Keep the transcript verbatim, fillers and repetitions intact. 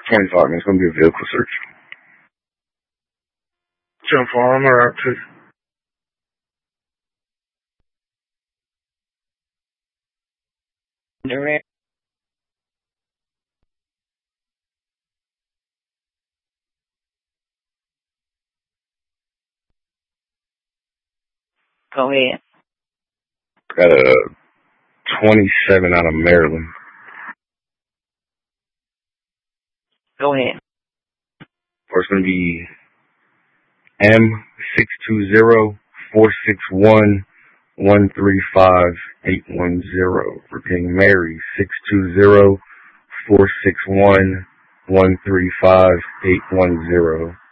twenty-five, man. It's going to be a vehicle search. ten four, I'm around two. Durant. Go ahead. Got a twenty-seven out of Maryland. Go ahead. Or it's going to be M six two zero four six one one three five eight one zero. Repeating Mary six two zero four six one one three five eight one zero.